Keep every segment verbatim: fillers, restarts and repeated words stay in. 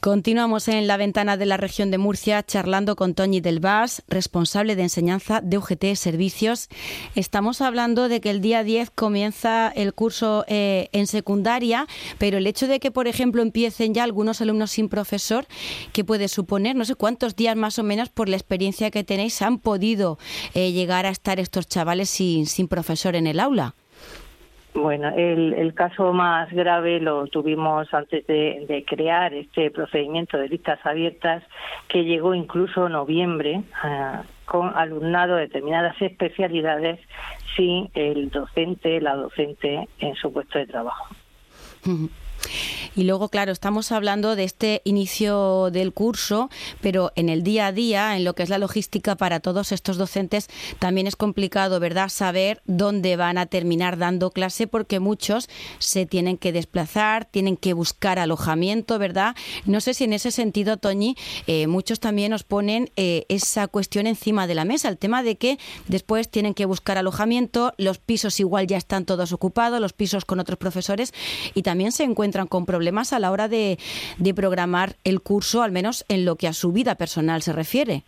Continuamos en La Ventana de la Región de Murcia charlando con Toñi del Bas, responsable de enseñanza de U G T Servicios. Estamos hablando de que el día diez comienza el curso eh, en secundaria, pero el hecho de que, por ejemplo, empiecen ya algunos alumnos sin profesor, ¿qué puede suponer? No sé cuántos días más o menos, por la experiencia que tenéis, han podido eh, llegar a estar estos chavales sin, sin profesor en el aula. Bueno, el, el caso más grave lo tuvimos antes de, de crear este procedimiento de listas abiertas, que llegó incluso noviembre uh, con alumnado de determinadas especialidades sin el docente, la docente en su puesto de trabajo. Uh-huh. Y luego, claro, estamos hablando de este inicio del curso, pero en el día a día, en lo que es la logística para todos estos docentes, también es complicado, ¿verdad?, saber dónde van a terminar dando clase, porque muchos se tienen que desplazar, tienen que buscar alojamiento, ¿verdad? No sé si en ese sentido, Toñi, eh, muchos también nos ponen eh, esa cuestión encima de la mesa, el tema de que después tienen que buscar alojamiento, los pisos igual ya están todos ocupados, los pisos con otros profesores, y también se encuentran con problemas a la hora de, de programar el curso, al menos en lo que a su vida personal se refiere.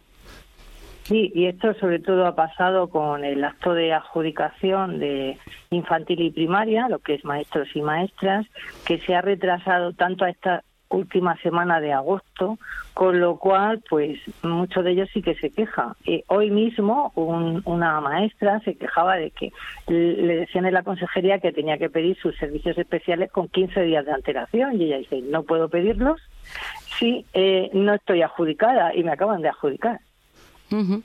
Sí, y esto sobre todo ha pasado con el acto de adjudicación de infantil y primaria, lo que es maestros y maestras, que se ha retrasado tanto a esta última semana de agosto, con lo cual, pues, muchos de ellos sí que se quejan. Eh, hoy mismo un, una maestra se quejaba de que le decían en la consejería que tenía que pedir sus servicios especiales con quince días de antelación, y ella dice, no puedo pedirlos si eh, no estoy adjudicada, y me acaban de adjudicar. Uh-huh.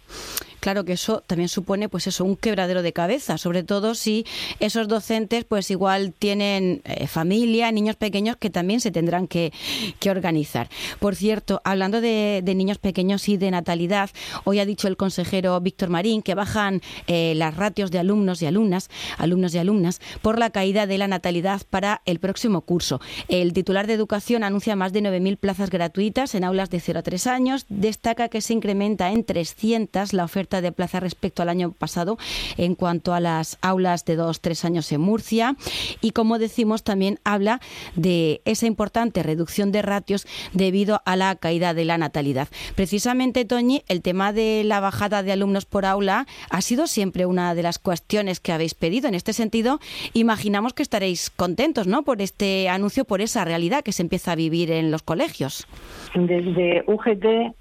Claro que eso también supone, pues eso, un quebradero de cabeza, sobre todo si esos docentes pues igual tienen eh, familia, niños pequeños que también se tendrán que, que organizar. Por cierto, hablando de, de niños pequeños y de natalidad, hoy ha dicho el consejero Víctor Marín que bajan eh, las ratios de alumnos y alumnas, alumnos y alumnas, por la caída de la natalidad para el próximo curso. El titular de Educación anuncia más de nueve mil plazas gratuitas en aulas de cero a tres años, destaca que se incrementa en trescientas la oferta de plaza respecto al año pasado en cuanto a las aulas de dos a tres años en Murcia, y como decimos también habla de esa importante reducción de ratios debido a la caída de la natalidad. Precisamente, Toñi, el tema de la bajada de alumnos por aula ha sido siempre una de las cuestiones que habéis pedido. En este sentido, imaginamos que estaréis contentos, ¿no?, por este anuncio, por esa realidad que se empieza a vivir en los colegios. Desde U G T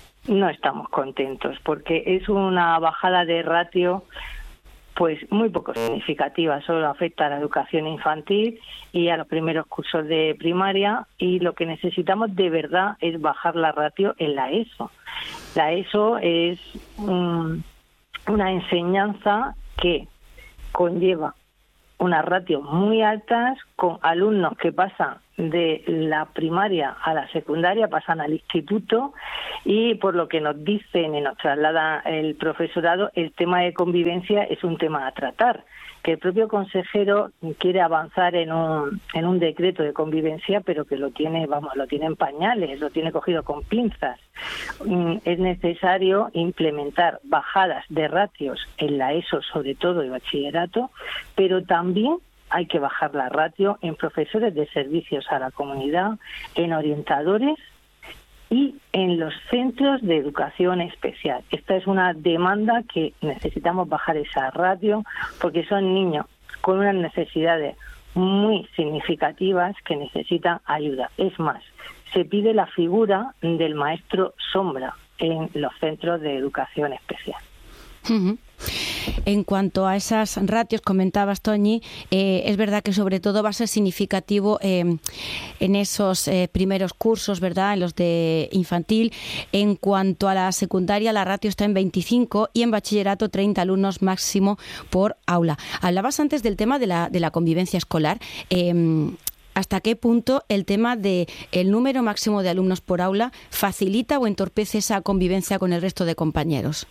no estamos contentos, porque es una bajada de ratio pues muy poco significativa, solo afecta a la educación infantil y a los primeros cursos de primaria, y lo que necesitamos de verdad es bajar la ratio en la ESO. La ESO es um, una enseñanza que conlleva unas ratios muy altas, con alumnos que pasan de la primaria a la secundaria, pasan al instituto, y por lo que nos dicen y nos traslada el profesorado, el tema de convivencia es un tema a tratar, que el propio consejero quiere avanzar en un en un decreto de convivencia, pero que lo tiene, vamos, lo tiene en pañales, lo tiene cogido con pinzas. Es necesario implementar bajadas de ratios en la ESO, sobre todo de bachillerato, pero también hay que bajar la ratio en profesores de servicios a la comunidad, en orientadores y en los centros de educación especial. Esta es una demanda que necesitamos bajar esa ratio, porque son niños con unas necesidades muy significativas que necesitan ayuda. Es más, se pide la figura del maestro sombra en los centros de educación especial. Uh-huh. En cuanto a esas ratios, comentabas, Toñi, eh, es verdad que sobre todo va a ser significativo eh, en esos eh, primeros cursos, ¿verdad?, en los de infantil. En cuanto a la secundaria, la ratio está en veinticinco y en bachillerato treinta alumnos máximo por aula. Hablabas antes del tema de la, de la convivencia escolar. Eh, ¿Hasta qué punto el tema de el número máximo de alumnos por aula facilita o entorpece esa convivencia con el resto de compañeros?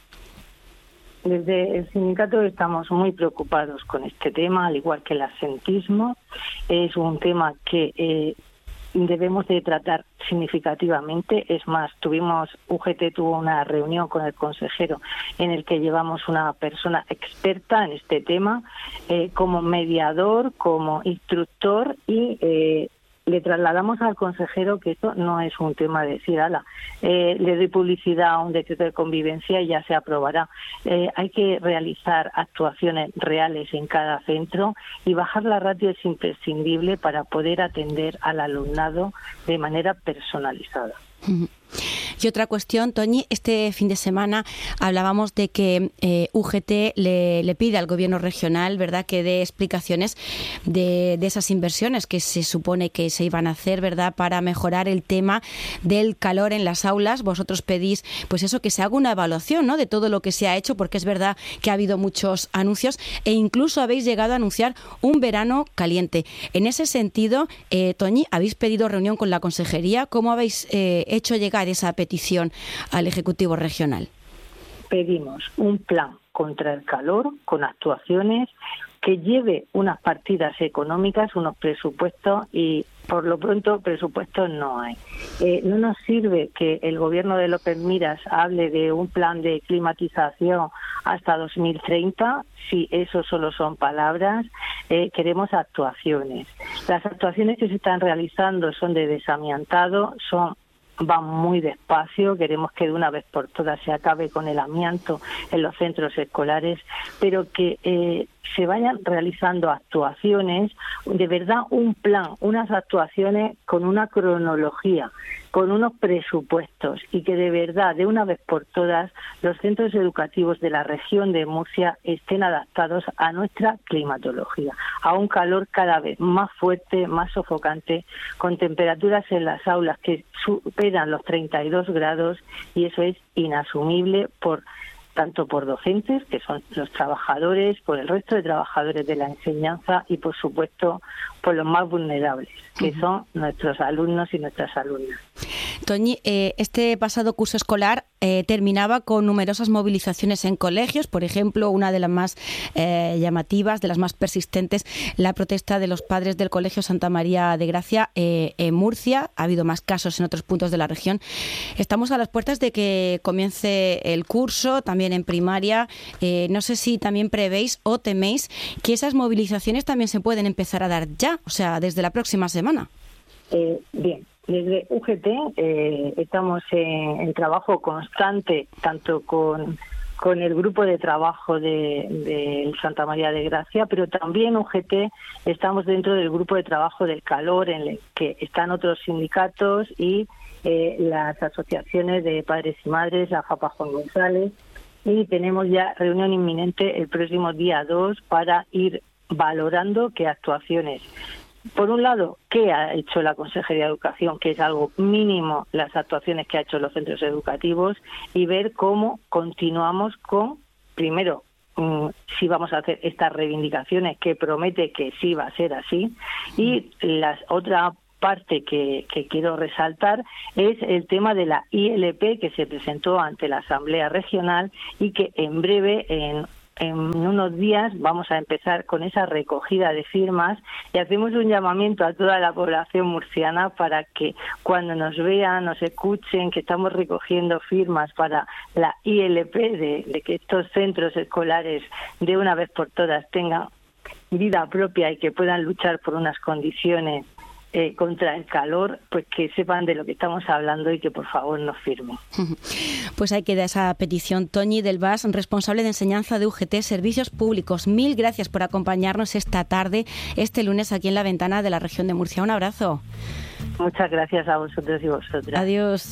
Desde el sindicato estamos muy preocupados con este tema, al igual que el absentismo. Es un tema que eh, debemos de tratar significativamente. Es más, tuvimos U G T tuvo una reunión con el consejero en el que llevamos una persona experta en este tema eh, como mediador, como instructor y eh, le trasladamos al consejero que esto no es un tema de decir, ala, eh, le doy publicidad a un decreto de convivencia y ya se aprobará. Eh, hay que realizar actuaciones reales en cada centro y bajar la ratio es imprescindible para poder atender al alumnado de manera personalizada. Y otra cuestión, Toñi, este fin de semana hablábamos de que eh, U G T le, le pide al gobierno regional, ¿verdad?, que dé explicaciones de, de esas inversiones que se supone que se iban a hacer, ¿verdad?, para mejorar el tema del calor en las aulas. Vosotros pedís, pues eso, que se haga una evaluación, ¿no?, de todo lo que se ha hecho, porque es verdad que ha habido muchos anuncios e incluso habéis llegado a anunciar un verano caliente. En ese sentido, eh, Toñi, habéis pedido reunión con la consejería. ¿Cómo habéis eh, hecho llegar esa petición al Ejecutivo Regional? Pedimos un plan contra el calor con actuaciones que lleve unas partidas económicas, unos presupuestos, y por lo pronto presupuestos no hay. Eh, no nos sirve que el gobierno de López Miras hable de un plan de climatización hasta dos mil treinta, si eso solo son palabras. Eh, queremos actuaciones. Las actuaciones que se están realizando son de desamiantado, son van muy despacio, queremos que de una vez por todas se acabe con el amianto en los centros escolares, pero que eh, se vayan realizando actuaciones, de verdad un plan, unas actuaciones con una cronología, con unos presupuestos, y que de verdad, de una vez por todas, los centros educativos de la región de Murcia estén adaptados a nuestra climatología, a un calor cada vez más fuerte, más sofocante, con temperaturas en las aulas que superan los treinta y dos grados, y eso es inasumible por tanto por docentes, que son los trabajadores, por el resto de trabajadores de la enseñanza y, por supuesto, por los más vulnerables, que uh-huh. son nuestros alumnos y nuestras alumnas. Toñi, eh, este pasado curso escolar eh, terminaba con numerosas movilizaciones en colegios. Por ejemplo, una de las más eh, llamativas, de las más persistentes, la protesta de los padres del Colegio Santa María de Gracia eh, en Murcia. Ha habido más casos en otros puntos de la región. Estamos a las puertas de que comience el curso, también en primaria. Eh, no sé si también prevéis o teméis que esas movilizaciones también se pueden empezar a dar ya, o sea, desde la próxima semana. Eh, bien. Desde U G T eh, estamos en, en trabajo constante, tanto con, con el grupo de trabajo de, de Santa María de Gracia, pero también U G T estamos dentro del grupo de trabajo del calor, en el que están otros sindicatos y eh, las asociaciones de padres y madres, la FAPA Juan González, y tenemos ya reunión inminente el próximo día dos para ir valorando qué actuaciones. Por un lado, ¿qué ha hecho la Consejería de Educación? Que es algo mínimo las actuaciones que ha hecho los centros educativos, y ver cómo continuamos con, primero, mmm, si vamos a hacer estas reivindicaciones, que promete que sí va a ser así, y la otra parte que, que quiero resaltar es el tema de la I L P que se presentó ante la Asamblea Regional y que en breve, en En unos días, vamos a empezar con esa recogida de firmas, y hacemos un llamamiento a toda la población murciana para que cuando nos vean, nos escuchen, que estamos recogiendo firmas para la I L P, de, de que estos centros escolares de una vez por todas tengan vida propia y que puedan luchar por unas condiciones Eh, contra el calor, pues que sepan de lo que estamos hablando y que por favor nos firmen. Pues ahí queda esa petición. Toñi del Bas, responsable de enseñanza de U G T Servicios Públicos, mil gracias por acompañarnos esta tarde, este lunes, aquí en La Ventana de la región de Murcia. Un abrazo. Muchas gracias a vosotros y vosotras. Adiós.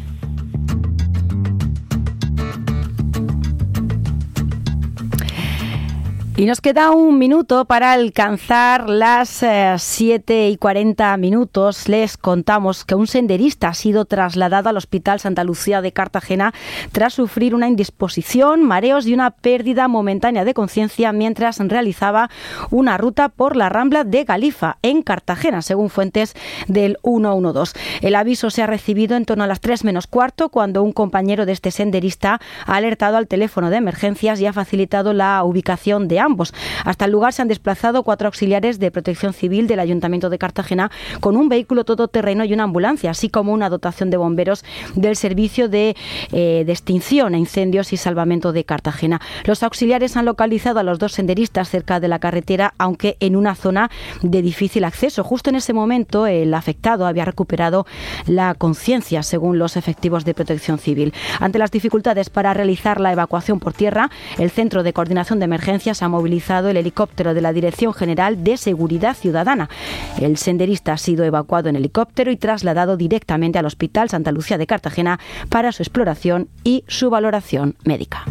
Y nos queda un minuto para alcanzar las eh, siete y cuarenta minutos. Les contamos que un senderista ha sido trasladado al Hospital Santa Lucía de Cartagena tras sufrir una indisposición, mareos y una pérdida momentánea de conciencia mientras realizaba una ruta por la Rambla de Galifa, en Cartagena, según fuentes del ciento doce. El aviso se ha recibido en torno a las tres menos cuarto, cuando un compañero de este senderista ha alertado al teléfono de emergencias y ha facilitado la ubicación de ambos. ambos. Hasta el lugar se han desplazado cuatro auxiliares de Protección Civil del Ayuntamiento de Cartagena con un vehículo todoterreno y una ambulancia, así como una dotación de bomberos del Servicio de, eh, de Extinción a Incendios y Salvamento de Cartagena. Los auxiliares han localizado a los dos senderistas cerca de la carretera, aunque en una zona de difícil acceso. Justo en ese momento el afectado había recuperado la conciencia, según los efectivos de Protección Civil. Ante las dificultades para realizar la evacuación por tierra, el Centro de Coordinación de Emergencias ha movilizado el helicóptero de la Dirección General de Seguridad Ciudadana. El senderista ha sido evacuado en helicóptero y trasladado directamente al Hospital Santa Lucía de Cartagena para su exploración y su valoración médica.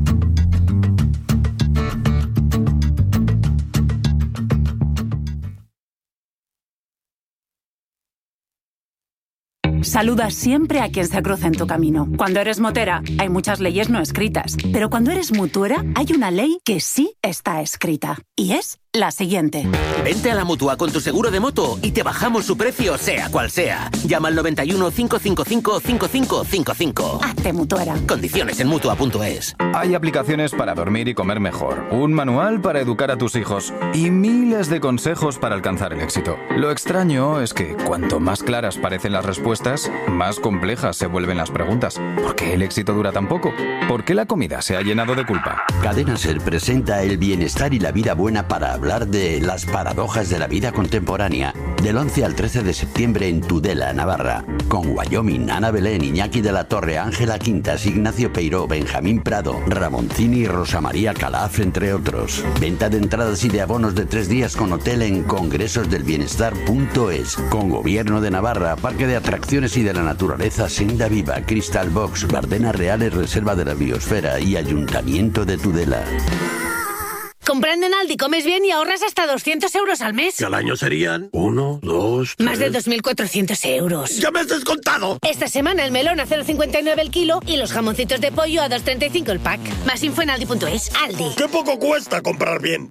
Saluda siempre a quien se cruza en tu camino. Cuando eres motera, hay muchas leyes no escritas. Pero cuando eres mutuera, hay una ley que sí está escrita. Y es la siguiente. Vente a la Mutua con tu seguro de moto y te bajamos su precio, sea cual sea. Llama al noventa y uno, cinco cinco cinco, cinco cinco cinco cinco. Hazte mutuera. Condiciones en Mutua punto es. Hay aplicaciones para dormir y comer mejor, un manual para educar a tus hijos y miles de consejos para alcanzar el éxito. Lo extraño es que cuanto más claras parecen las respuestas, más complejas se vuelven las preguntas. ¿Por qué el éxito dura tan poco? ¿Por qué la comida se ha llenado de culpa? Cadena Ser presenta el bienestar y la vida buena para hablar de las paradojas de la vida contemporánea. Del once al trece de septiembre en Tudela, Navarra. Con Wyoming, Ana Belén, Iñaki de la Torre, Ángela Quintas, Ignacio Peiró, Benjamín Prado, Ramoncini y Rosa María Calaf, entre otros. Venta de entradas y de abonos de tres días con hotel en congresos del bienestar punto es. Con Gobierno de Navarra, Parque de Atracciones y de la Naturaleza, Senda Viva, Crystal Box, Bardenas Reales, Reserva de la Biosfera y Ayuntamiento de Tudela. Comprando en Aldi comes bien y ahorras hasta doscientos euros al mes. Que al año serían uno, dos, tres... Más de dos mil cuatrocientos euros. ¡Ya me has descontado! Esta semana el melón a cero coma cincuenta y nueve el kilo y los jamoncitos de pollo a dos coma treinta y cinco el pack. Más info en aldi punto es. Aldi. ¡Qué poco cuesta comprar bien!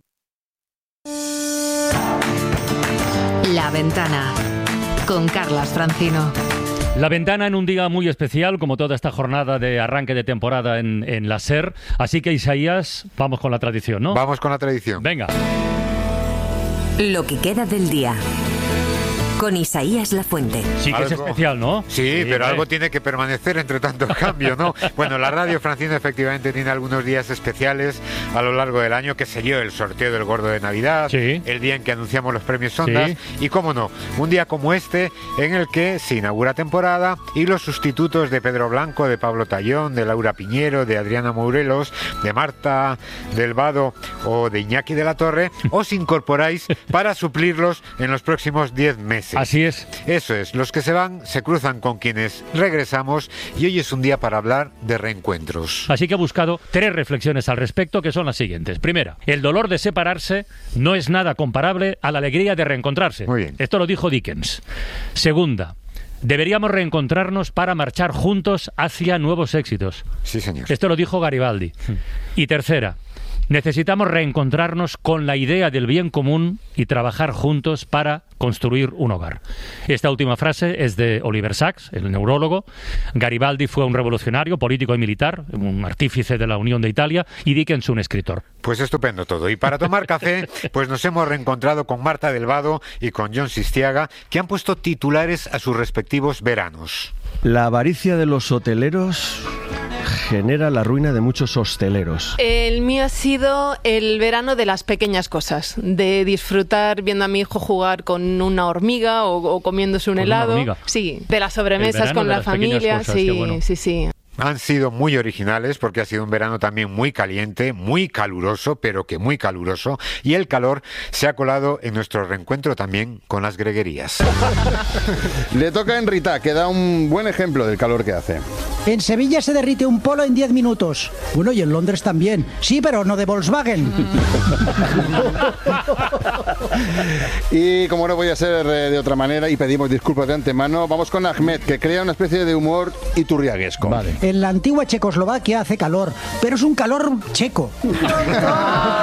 La Ventana, con Carlas Francino. La Ventana en un día muy especial, como toda esta jornada de arranque de temporada en, en la SER. Así que, Isaías, vamos con la tradición, ¿no? Vamos con la tradición. Venga. Lo que queda del día. Con Isaías Lafuente. Sí que algo, es especial, ¿no? Sí, sí pero eh. algo tiene que permanecer entre tanto cambio, ¿no? Bueno, la radio, Francino, efectivamente tiene algunos días especiales a lo largo del año, que se dio el sorteo del Gordo de Navidad, sí. el día en que anunciamos los premios Ondas, sí. y, cómo no, un día como este, en el que se inaugura temporada y los sustitutos de Pedro Blanco, de Pablo Tallón, de Laura Piñero, de Adriana Morelos, de Marta del Vado o de Iñaki de la Torre, os incorporáis para suplirlos en los próximos diez meses. Así es. Eso es, los que se van se cruzan con quienes regresamos y hoy es un día para hablar de reencuentros. Así que he buscado tres reflexiones al respecto que son las siguientes. Primera, el dolor de separarse no es nada comparable a la alegría de reencontrarse. Muy bien. Esto lo dijo Dickens. Segunda, deberíamos reencontrarnos para marchar juntos hacia nuevos éxitos. Sí, señor. Esto lo dijo Garibaldi. Y tercera, necesitamos reencontrarnos con la idea del bien común y trabajar juntos para construir un hogar. Esta última frase es de Oliver Sacks, el neurólogo. Garibaldi fue un revolucionario, político y militar, un artífice de la Unión de Italia, y Dickens un escritor. Pues estupendo todo. Y para tomar café, pues nos hemos reencontrado con Marta del Vado y con John Sistiaga, que han puesto titulares a sus respectivos veranos. La avaricia de los hoteleros genera la ruina de muchos hosteleros. El mío ha sido el verano de las pequeñas cosas, de disfrutar viendo a mi hijo jugar con una hormiga o, o comiéndose un ¿Con helado. Una hormiga? Sí, de las sobremesas con la familia. Cosas, sí, bueno. sí, sí. Han sido muy originales porque ha sido un verano también muy caliente, muy caluroso, pero que muy caluroso, y el calor se ha colado en nuestro reencuentro también con las greguerías. Le toca a Enrita, que da un buen ejemplo del calor que hace. En Sevilla se derrite un polo en diez minutos. Bueno, y en Londres también. Sí, pero no de Volkswagen. Y como no voy a ser de otra manera, y pedimos disculpas de antemano, vamos con Ahmed, que crea una especie de humor iturriaguesco. Vale. En la antigua Checoslovaquia hace calor, pero es un calor checo.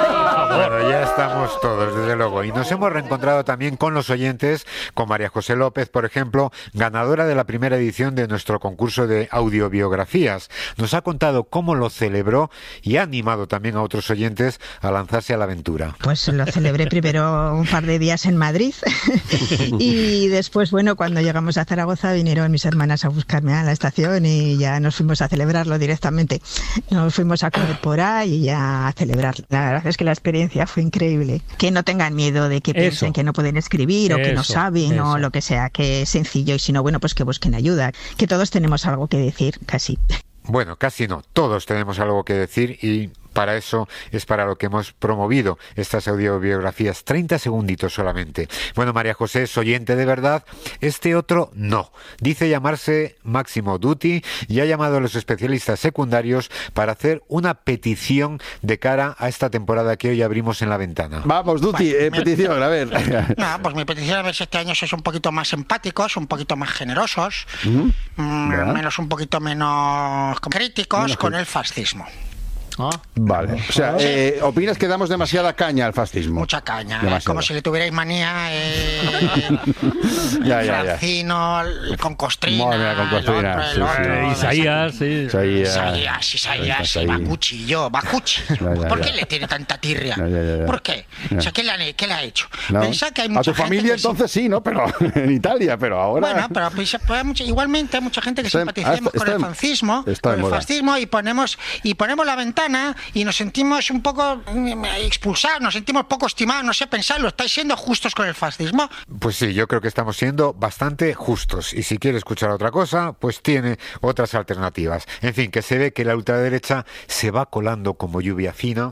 favor. Bueno, ya estamos todos, desde luego. Y nos hemos reencontrado también con los oyentes, con María José López, por ejemplo, ganadora de la primera edición de nuestro concurso de audiobiografías. Nos ha contado cómo lo celebró y ha animado también a otros oyentes a lanzarse a la aventura. Pues lo celebré primero un par de días en Madrid y después, bueno, cuando llegamos a Zaragoza vinieron mis hermanas a buscarme a la estación y ya nos fuimos a celebrarlo directamente. Nos fuimos a comer por ahí y ya a celebrar. La verdad es que la experiencia fue increíble. Que no tengan miedo de que piensen eso, que no pueden escribir o eso, que no saben eso. O lo que sea, que es sencillo y si no, bueno, pues que busquen ayuda. Que todos tenemos algo que decir, casi. Bueno, casi no. Todos tenemos algo que decir y para eso es para lo que hemos promovido estas audiobiografías. treinta segunditos solamente. Bueno, María José es oyente de verdad. Este otro no. Dice llamarse Máximo Dutti y ha llamado a los especialistas secundarios para hacer una petición de cara a esta temporada que hoy abrimos en La Ventana. Vamos, Dutti, pues, eh, mi, petición, a ver. No, pues mi petición a ver si este año sois un poquito más empáticos, un poquito más generosos, ¿Mm? mm, menos un poquito menos críticos menos con que... el fascismo. Ah. Vale, o sea, eh, ¿opinas que damos demasiada caña al fascismo? Mucha caña, demasiada. Como si le tuvierais manía eh, ya, ya, Francino, ya. Con Costrina, Madre, con Costrina. El otro, el sí, otro, sí. Isaías, sí. Isaías, Isaías, Isaías y Bakuchi, yo, Bakuchi. Ya, ya, ¿Por qué ya. le tiene tanta tirria? Ya, ya, ya. ¿Por qué? Ya. O sea, ¿qué le, ha, ¿qué le ha hecho? No. Pensa que hay mucha a tu familia entonces sí, ¿no? Pero en Italia, pero ahora... Bueno, pero pues, pues, mucha, igualmente hay mucha gente que simpaticemos con el fascismo, con el fascismo y ponemos y ponemos La Ventana y nos sentimos un poco expulsados, nos sentimos poco estimados, no sé pensarlo. ¿Estáis siendo justos con el fascismo? Pues sí, yo creo que estamos siendo bastante justos. Y si quiere escuchar otra cosa, pues tiene otras alternativas. En fin, que se ve que la ultraderecha se va colando como lluvia fina.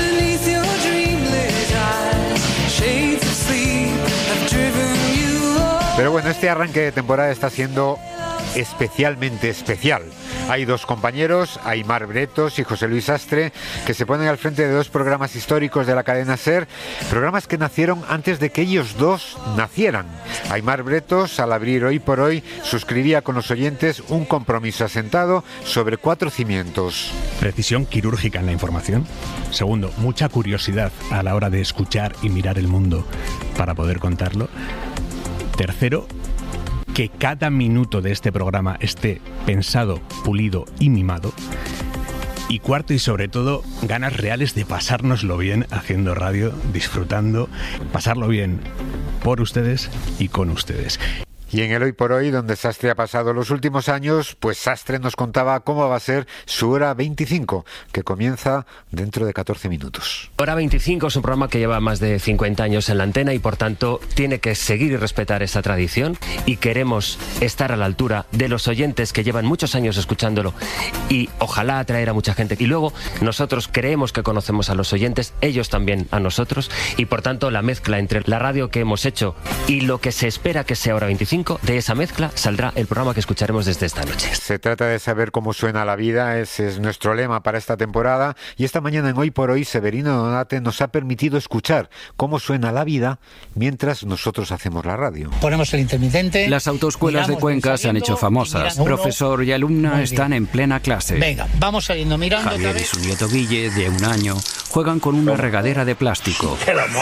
Pero bueno, este arranque de temporada está siendo especialmente especial. Hay dos compañeros, Aimar Bretos y José Luis Sastre, que se ponen al frente de dos programas históricos de la cadena SER, programas que nacieron antes de que ellos dos nacieran. Aimar Bretos, al abrir Hoy por Hoy, suscribía con los oyentes un compromiso asentado sobre cuatro cimientos. Precisión quirúrgica en la información. Segundo, mucha curiosidad a la hora de escuchar y mirar el mundo para poder contarlo. Tercero, que cada minuto de este programa esté pensado, pulido y mimado. Y cuarto y sobre todo, ganas reales de pasárnoslo bien haciendo radio, disfrutando, pasarlo bien por ustedes y con ustedes. Y en el Hoy por Hoy, donde Sastre ha pasado los últimos años, pues Sastre nos contaba cómo va a ser su hora veinticinco, que comienza dentro de catorce minutos. Hora veinticinco es un programa que lleva más de cincuenta años en la antena y por tanto tiene que seguir y respetar esa tradición y queremos estar a la altura de los oyentes que llevan muchos años escuchándolo y ojalá atraer a mucha gente. Y luego nosotros creemos que conocemos a los oyentes, ellos también a nosotros y por tanto la mezcla entre la radio que hemos hecho y lo que se espera que sea Hora veinticinco, de esa mezcla saldrá el programa que escucharemos desde esta noche. Se trata de saber cómo suena la vida, ese es nuestro lema para esta temporada y esta mañana en Hoy por Hoy Severino Donate nos ha permitido escuchar cómo suena la vida mientras nosotros hacemos la radio. Ponemos el intermitente. Las autoescuelas de Cuenca se han hecho famosas. Profesor y alumna están en plena clase. Venga, vamos saliendo mirando. Javier y su nieto Guille, de un año, juegan con una regadera de plástico.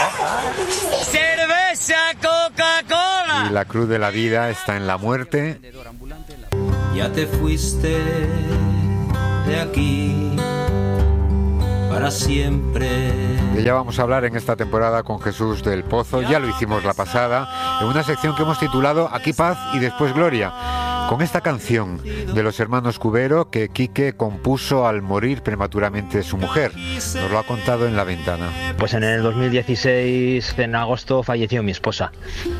¡Cerveza, Coca-Cola! Y la cruz de la vida está en la muerte. Ya te fuiste de aquí para siempre. De ella vamos a hablar en esta temporada con Jesús del Pozo. Ya lo hicimos la pasada en una sección que hemos titulado Aquí paz y después gloria, con esta canción de los hermanos Cubero que Quique compuso al morir prematuramente su mujer. Nos lo ha contado en La Ventana. Pues en el dos mil dieciséis, en agosto, falleció mi esposa.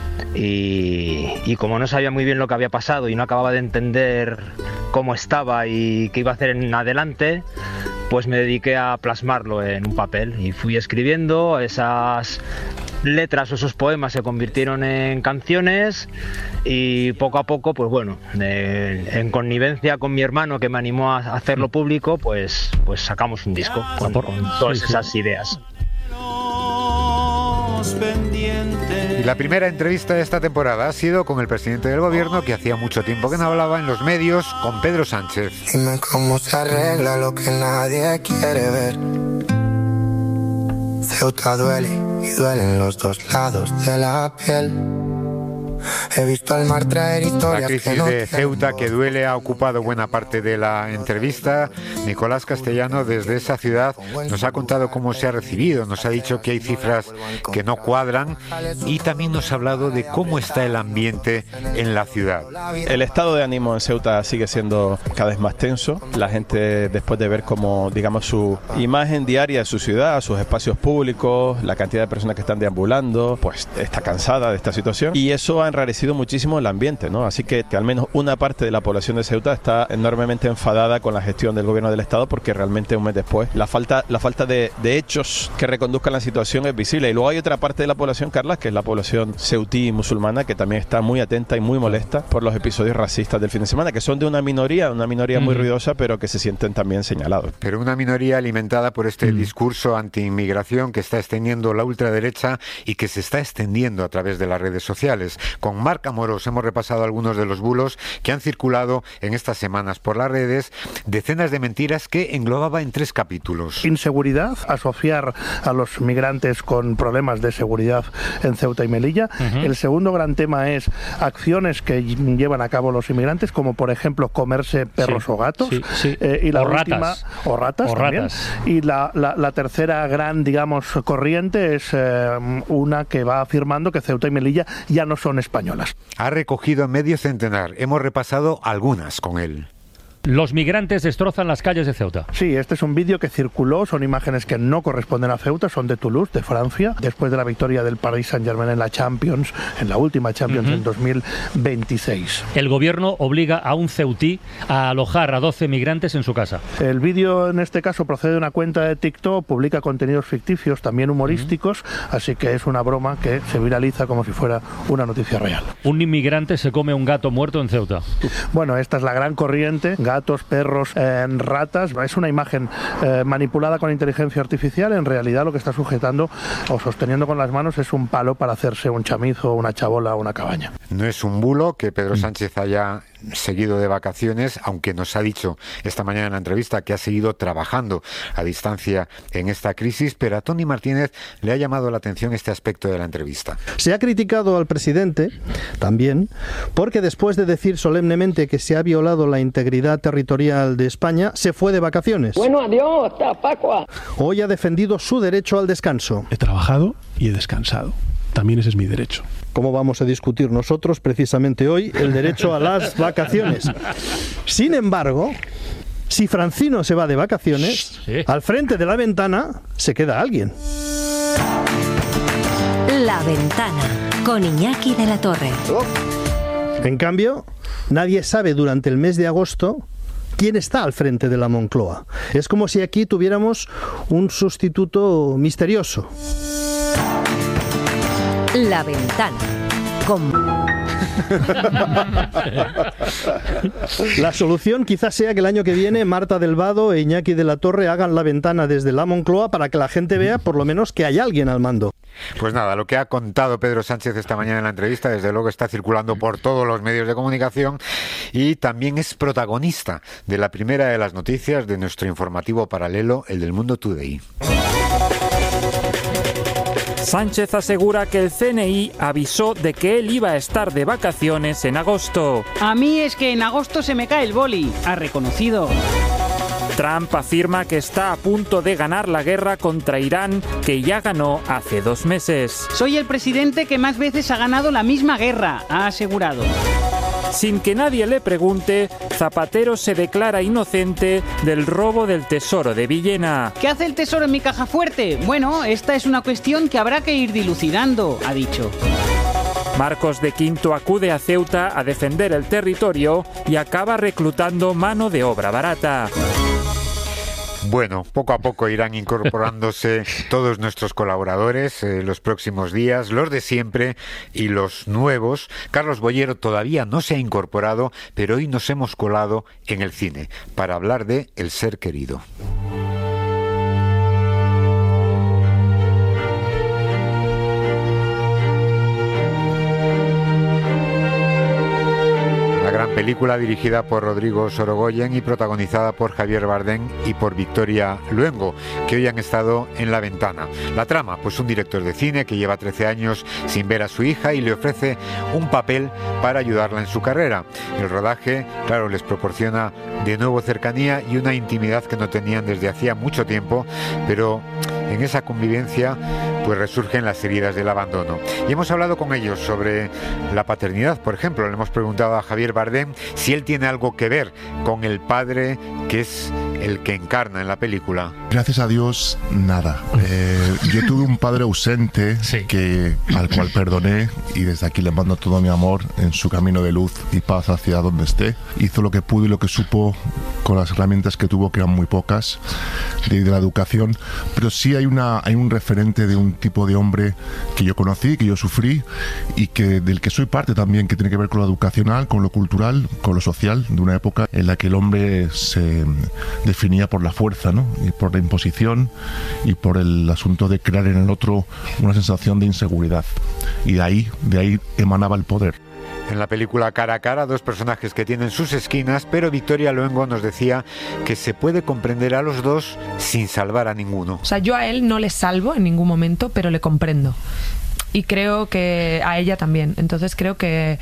Y, y como no sabía muy bien lo que había pasado y no acababa de entender cómo estaba y qué iba a hacer en adelante, pues me dediqué a plasmarlo en un papel y fui escribiendo. Esas letras o esos poemas se convirtieron en canciones y poco a poco, pues bueno, de, en connivencia con mi hermano que me animó a hacerlo público, pues, pues sacamos un disco con, con todas esas ideas. Y la primera entrevista de esta temporada ha sido con el presidente del gobierno, que hacía mucho tiempo que no hablaba en los medios, con Pedro Sánchez. Dime cómo se arregla lo que nadie quiere ver. Ceuta duele y duelen los dos lados de la piel. He visto al mar traer historias. La crisis que no de Ceuta que duele ha ocupado buena parte de la entrevista. Nicolás Castellano, desde esa ciudad, nos ha contado cómo se ha recibido, nos ha dicho que hay cifras que no cuadran y también nos ha hablado de cómo está el ambiente en la ciudad. El estado de ánimo en Ceuta sigue siendo cada vez más tenso. La gente, después de ver cómo, digamos, su imagen diaria de su ciudad, sus espacios públicos, la cantidad de personas que están deambulando, pues está cansada de esta situación y eso ha enrarecido muchísimo el ambiente, ¿no? Así que, que al menos una parte de la población de Ceuta está enormemente enfadada con la gestión del gobierno del Estado porque realmente un mes después la falta, la falta de, de hechos que reconduzcan la situación es visible. Y luego hay otra parte de la población, Carlas, que es la población ceutí musulmana, que también está muy atenta y muy molesta por los episodios racistas del fin de semana, que son de una minoría, una minoría muy ruidosa, pero que se sienten también señalados. Pero una minoría alimentada por este mm. discurso anti-inmigración que está extendiendo la ultraderecha y que se está extendiendo a través de las redes sociales. Con Marc Amorós hemos repasado algunos de los bulos que han circulado en estas semanas por las redes, decenas de mentiras que englobaba en tres capítulos. Inseguridad, asociar a los migrantes con problemas de seguridad en Ceuta y Melilla. Uh-huh. El segundo gran tema es acciones que llevan a cabo los inmigrantes, como por ejemplo comerse perros sí, o gatos. Sí, sí. Eh, y la o última, ratas. O ratas o también. Ratas. Y la, la, la tercera gran, digamos, corriente es eh, una que va afirmando que Ceuta y Melilla ya no son españolas. Ha recogido medio centenar. Hemos repasado algunas con él. Los migrantes destrozan las calles de Ceuta. Sí, este es un vídeo que circuló, son imágenes que no corresponden a Ceuta, son de Toulouse, de Francia, después de la victoria del Paris Saint-Germain en la Champions, en la última Champions uh-huh. en dos mil veintiséis. El gobierno obliga a un ceutí a alojar a doce migrantes en su casa. El vídeo en este caso procede de una cuenta de TikTok, publica contenidos ficticios, también humorísticos, uh-huh. así que es una broma que se viraliza como si fuera una noticia real. Un inmigrante se come un gato muerto en Ceuta. Bueno, esta es la gran corriente. Gatos, perros, eh, ratas. Es una imagen eh, manipulada con inteligencia artificial. En realidad lo que está sujetando o sosteniendo con las manos es un palo para hacerse un chamizo, una chabola o una cabaña. No es un bulo que Pedro Sánchez haya seguido de vacaciones, aunque nos ha dicho esta mañana en la entrevista que ha seguido trabajando a distancia en esta crisis, pero a Tony Martínez le ha llamado la atención este aspecto de la entrevista. Se ha criticado al presidente también porque después de decir solemnemente que se ha violado la integridad territorial de España, se fue de vacaciones. Bueno, adiós, hasta Pascua. Hoy ha defendido su derecho al descanso. He trabajado y he descansado. También ese es mi derecho. ¿Cómo vamos a discutir nosotros precisamente hoy el derecho a las vacaciones? Sin embargo, si Francino se va de vacaciones, sí. al frente de la ventana se queda alguien. La Ventana, con Iñaki de la Torre. En cambio, nadie sabe durante el mes de agosto quién está al frente de la Moncloa. Es como si aquí tuviéramos un sustituto misterioso. La Ventana, con... La solución quizás sea que el año que viene Marta del Vado e Iñaki de la Torre hagan La Ventana desde la Moncloa para que la gente vea por lo menos que hay alguien al mando. Pues nada, lo que ha contado Pedro Sánchez esta mañana en la entrevista, desde luego está circulando por todos los medios de comunicación y también es protagonista de la primera de las noticias de nuestro informativo paralelo, el del Mundo Today. Sánchez asegura que el C N I avisó de que él iba a estar de vacaciones en agosto. A mí es que en agosto se me cae el boli, ha reconocido. Trump afirma que está a punto de ganar la guerra contra Irán, que ya ganó hace dos meses. Soy el presidente que más veces ha ganado la misma guerra, ha asegurado. Sin que nadie le pregunte, Zapatero se declara inocente del robo del tesoro de Villena. ¿Qué hace el tesoro en mi caja fuerte? Bueno, esta es una cuestión que habrá que ir dilucidando, ha dicho. Marcos de Quinto acude a Ceuta a defender el territorio y acaba reclutando mano de obra barata. Bueno, poco a poco irán incorporándose todos nuestros colaboradores eh, los próximos días, los de siempre y los nuevos. Carlos Bollero todavía no se ha incorporado, pero hoy nos hemos colado en el cine para hablar de El ser querido. gran película dirigida por Rodrigo Sorogoyen y protagonizada por Javier Bardem y por Victoria Luengo, que hoy han estado en La Ventana. La trama, pues un director de cine que lleva trece años sin ver a su hija y le ofrece un papel para ayudarla en su carrera. El rodaje, claro, les proporciona de nuevo cercanía y una intimidad que no tenían desde hacía mucho tiempo, pero en esa convivencia pues resurgen las heridas del abandono. Y hemos hablado con ellos sobre la paternidad, por ejemplo. Le hemos preguntado a Javier Bardem si él tiene algo que ver con el padre que es el que encarna en la película. Gracias a Dios, nada. Eh, yo tuve un padre ausente sí. que, al cual perdoné, y desde aquí le mando todo mi amor en su camino de luz y paz hacia donde esté. Hizo lo que pudo y lo que supo con las herramientas que tuvo, que eran muy pocas, de, de la educación, pero sí hay, una, hay un referente de un tipo de hombre que yo conocí, que yo sufrí y que del que soy parte también, que tiene que ver con lo educacional, con lo cultural, con lo social, de una época en la que el hombre se definía por la fuerza, ¿no? Y por la imposición y por el asunto de crear en el otro una sensación de inseguridad, y de ahí, de ahí emanaba el poder. En la película Cara a Cara, dos personajes que tienen sus esquinas, pero Victoria Luengo nos decía que se puede comprender a los dos sin salvar a ninguno. O sea, yo a él no le salvo en ningún momento, pero le comprendo. Y creo que a ella también. Entonces creo que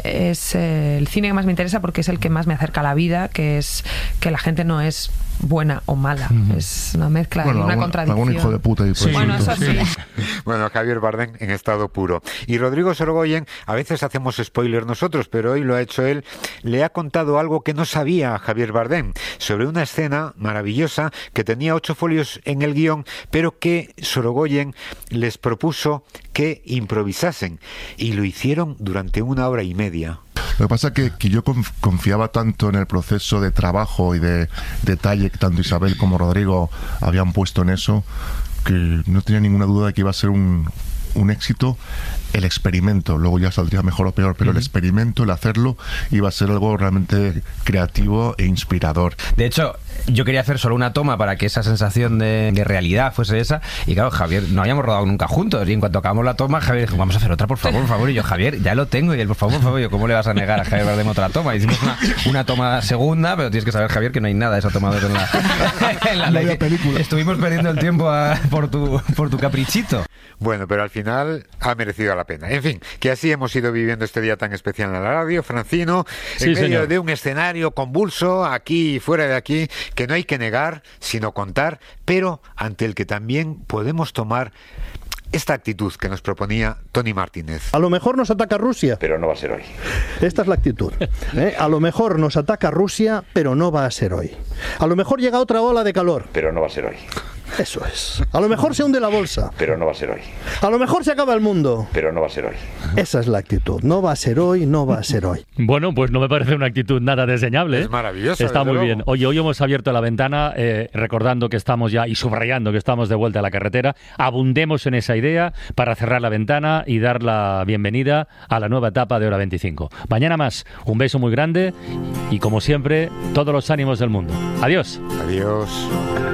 es eh, el cine que más me interesa, porque es el que más me acerca a la vida, que es que la gente no es buena o mala, uh-huh. es una mezcla, bueno, una algún, contradicción. Algún hijo de puta y por sí, bueno, eso sí. Bueno, Javier Bardem en estado puro. Y Rodrigo Sorogoyen, a veces hacemos spoiler nosotros, pero hoy lo ha hecho él, le ha contado algo que no sabía Javier Bardem, sobre una escena maravillosa que tenía ocho folios en el guión, pero que Sorogoyen les propuso que improvisasen, y lo hicieron durante una hora y media. Lo que pasa es que, que yo confiaba tanto en el proceso de trabajo y de detalle que tanto Isabel como Rodrigo habían puesto en eso, que no tenía ninguna duda de que iba a ser un, un éxito el experimento. Luego ya saldría mejor o peor, pero uh-huh. el experimento, el hacerlo, iba a ser algo realmente creativo e inspirador. De hecho, yo quería hacer solo una toma para que esa sensación de, de realidad fuese esa, y claro, Javier, no habíamos rodado nunca juntos, y en cuanto acabamos la toma, Javier dijo, vamos a hacer otra, por favor, por favor, y yo, Javier, ya lo tengo, y él, por favor, por favor, yo, ¿cómo le vas a negar a Javier Bardem otra toma? Hicimos una, una toma segunda, pero tienes que saber, Javier, que no hay nada de esa toma en la, en la, la película. Estuvimos perdiendo el tiempo a, por, tu, por tu caprichito. Bueno, pero al final ha merecido la pena. En fin, que así hemos ido viviendo este día tan especial en la radio, Francino, sí, en medio señor. de un escenario convulso, aquí y fuera de aquí, que no hay que negar, sino contar, pero ante el que también podemos tomar esta actitud que nos proponía Tony Martínez. A lo mejor nos ataca Rusia, pero no va a ser hoy. Esta es la actitud. ¿eh? A lo mejor nos ataca Rusia, pero no va a ser hoy. A lo mejor llega otra ola de calor, pero no va a ser hoy. Eso es. A lo mejor se hunde la bolsa, pero no va a ser hoy. A lo mejor se acaba el mundo, pero no va a ser hoy. Esa es la actitud. No va a ser hoy, no va a ser hoy. Bueno, pues no me parece una actitud nada desdeñable. Es maravillosa. Está muy luego. bien. Oye, hoy hemos abierto la ventana eh, recordando que estamos ya y subrayando que estamos de vuelta a la carretera. Abundemos en esa idea para cerrar la ventana y dar la bienvenida a la nueva etapa de Hora veinticinco. Mañana más. Un beso muy grande y, como siempre, todos los ánimos del mundo. Adiós. Adiós.